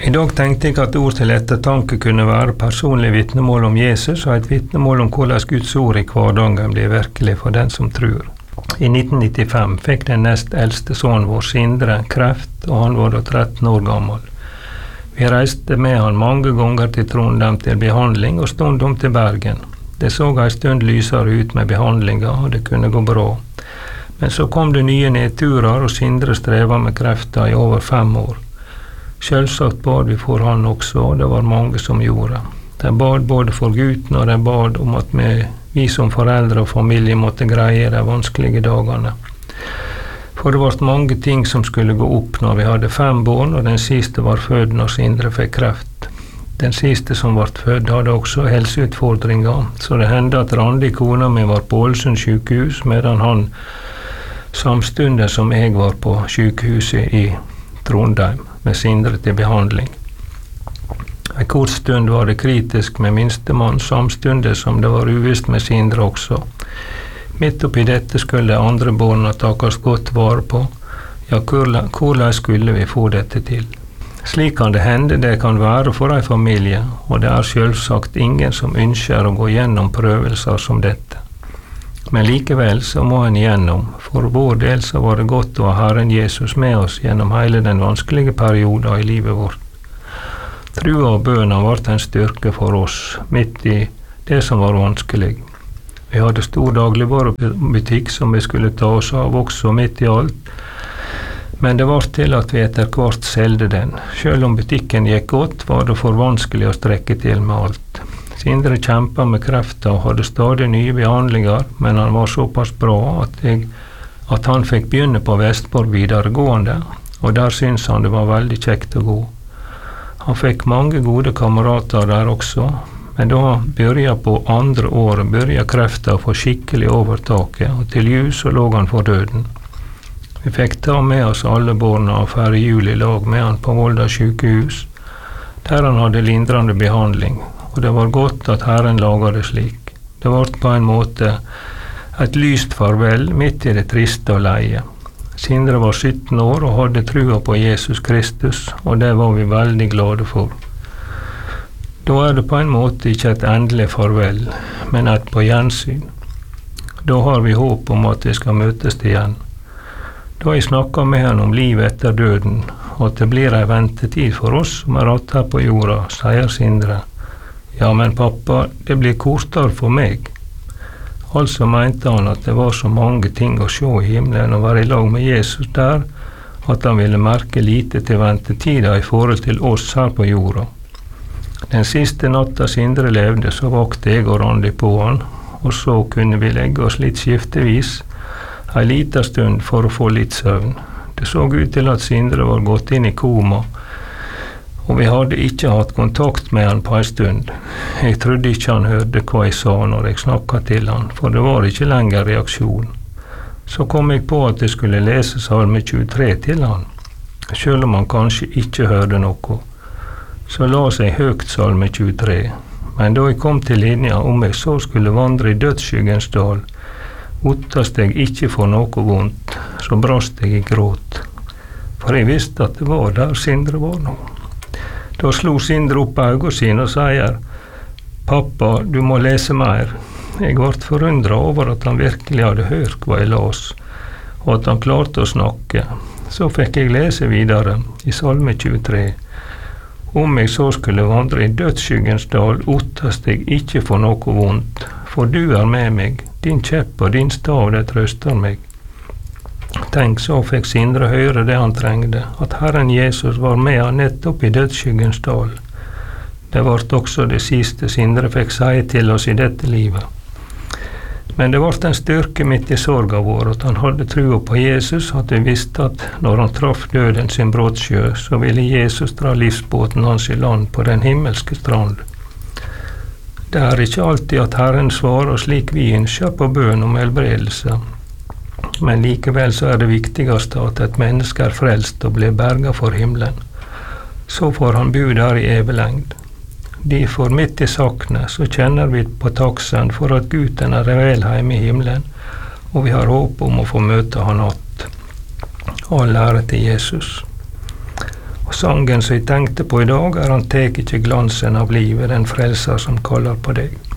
I dag tenkte jeg at ord til ettertanke kunne være personlig vitnemål om Jesus og et vitnemål om hvordan Guds ord i hverdagen blir virkelig for den som tror. I 1995 fikk den nest eldste sønnen vår Sindre kreft, og han var da 13 år gammel. Vi reiste med han mange ganger til Trondheim til behandling og stundom til Bergen. Det så en stund lysere ut med behandlinga, og det kunne gå bra. Men så kom det nye nedturer, og Sindre streva med krefter i over 5 år. Selvsagt bad vi for han også, og det var mange som gjorde. De bad både for gutten, og de bad om at vi som foreldre og familie måtte greie de vanskelige dagene. For det var mange ting som skulle gå opp når vi hadde 5 barn, og den siste var født når Sindre fikk kreft. Den siste som ble født hadde også helseutfordringer, så det hendte at Randi, kona mi, var på Ålesund sykehus, medan han samtidig som jeg var på sykehuset i Trondheim med Sindre til behandling. En kort stund var det kritisk med minstemann, samtidig som det var uvisst med Sindre også. Midt oppi dette skulle de andre barna takes godt vare på. Ja, hvordan skulle vi få dette til? Slik kan det hende det kan være for en familie, og det er selvsagt ingen som ønsker å gå gjennom prøvelser som dette. Men likevel så må en igjennom. For vår del så var det godt å ha Herren Jesus med oss gjennom hele den vanskelige perioden i livet vårt. Trua og bønene var en styrke for oss, midt i det som var vanskelig. Vi hadde stor dagligvarebutikk som vi skulle ta oss av også midt i alt, men det var til at vi etter hvert selgte den. Selv om butikken gikk godt, var det for vanskelig å strekke til med alt. Sindre kjempet med krefter og hadde stadig nye behandlinger, men han var såpass bra at han fikk begynne på Vestborg videregående, og der syntes han det var veldig kjekt å gå. Han fikk mange gode kamerater der også, men da han begynte på andre året, begynte krefter å få skikkelig overtaket, og til jul så lå han for døden. Vi fikk ta med oss alle barna og feire jul i lag med han på Volda sykehus, der han hadde lindrende behandling, og det var godt at Herren laget det slik. Det var på en måte et lyst farvel midt i det triste og leie. Sindre var 17 år og hadde trua på Jesus Kristus, og det var vi veldig glade for. Da er det på en måte ikke et endelig farvel, men et på gjensyn. Da har vi håp om at vi skal møtes igjen. Da jeg snakket med han om livet etter døden, og at det blir en ventetid for oss som er att her på jorda, sier Sindre. Ja, men pappa, det blir kortere for meg. Altså mente han at det var så mange ting å se i himmelen og være i lag med Jesus der, at han ville merke lite til ventetida i forhold til oss her på jorda. Den siste natta Sindre levde, så vakte jeg og Randi på han, og så kunne vi legge oss litt skiftevis, en liten stund for å få litt søvn. Det så ut til at Sindre var gått inn i koma, og vi hadde ikke hatt kontakt med han på en stund. Jeg trodde ikke han hørte hva jeg sa når jeg snakket til han, for det var ikke lenger reaksjon. Så kom jeg på at jeg skulle lese Salme 23 til han, selv om han kanskje ikke hørte noe. Så la jeg høyt Salme 23, men da jeg kom til linja om jeg så skulle vandre i dødsskyggens dal, ottast jeg ikke for noe vondt, så brast jeg i gråt. For jeg visste at det var der Sindre var nå. Da slo Sindre opp øynene sine og sier, «Pappa, du må lese mer.» Jeg ble forundret over at han virkelig hadde hørt hva jeg las, og at han klarte å snakke. Så fikk jeg lese videre i Salme 23. Om jeg så skulle vandre i dødsskyggens dal, ottast jeg ikke for noe vondt, for du er med meg, din kjepp og din stav, det trøster meg. Tenk, så fikk Sindre høre det han trengte, at Herren Jesus var med han nettopp i dødsskyggens dal. Det var også det siste Sindre fikk si til oss i dette livet. Men det var en styrke midt i sorga vår, at han hadde trua på Jesus, at vi visste at når han traff døden sin brottsjø, så ville Jesus dra livsbåten hans i land på den himmelske strand. Det er ikke alltid at Herren svarer slik vi ønsker på bønn om helbredelse, men likevel så er det viktigste at et menneske er frelst og blir berget for himmelen. Så får han bo der i eviglengt. Derfor midt i sakene så kjenner vi på taksen for at Guden er vel hjemme i himmelen, og vi har håp om å få møte han att. All ære til Jesus. Og sangen som jeg tenkte på i dag, er Han tek ikke glansen av livet, den frelser som kaller på deg.